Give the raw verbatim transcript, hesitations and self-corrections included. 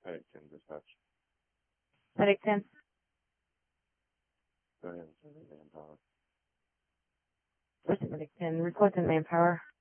Medic ten dispatch. Medic ten. Go ahead and send me manpower. Where's Medic ten? Requesting manpower.